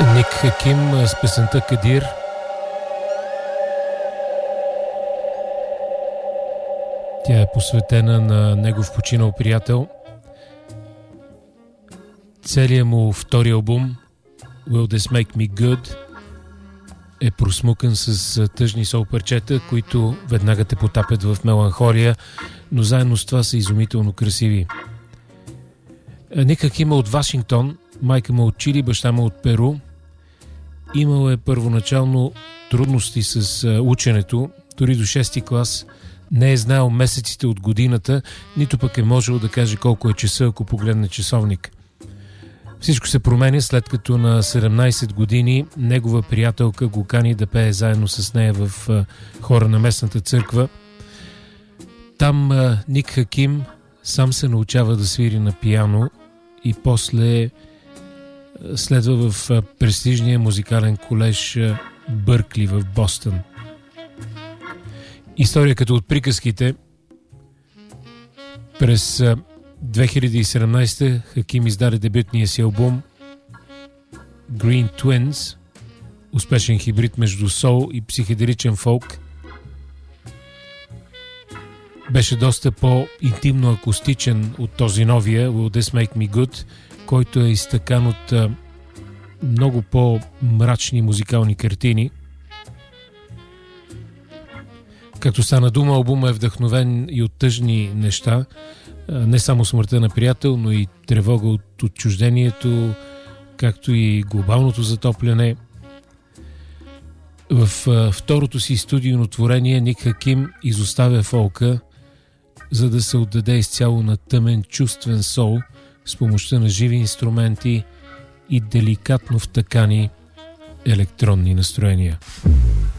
Ник Хаким с песента Кадир. Тя е посветена на негов починал приятел. Целият му втори албум Will This Make Me Good е просмукан с тъжни сол парчета, които веднага те потапят в меланхолия, но заедно с това са изумително красиви. Ник Хаким е от Вашингтон, майка му от Чили, баща му от Перу. Имал е първоначално трудности с ученето, дори до 6-ти клас не е знаел месеците от годината, нито пък е можел да каже колко е часа, ако погледне часовник. Всичко се променя след като на 17 години негова приятелка го кани да пее заедно с нея в хора на местната църква. Там Ник Хаким сам се научава да свири на пиано и после следва в престижния музикален колеж Бъркли в Бостън. История като от приказките. През 2017 Хаким издаде дебютния си албум Green Twins, успешен хибрид между сол и психоделичен фолк. Беше доста по-интимно акустичен от този новия Will This Make Me Good, който е изтъкан от много по-мрачни музикални картини. Както стана дума, албумът е вдъхновен и от тъжни неща, не само смъртта на приятел, но и тревога от отчуждението, както и глобалното затопляне. В второто си студийно творение Ник Хаким изоставя фолка, за да се отдаде изцяло на тъмен чувствен сол с помощта на живи инструменти и деликатно втъкани електронни настроения.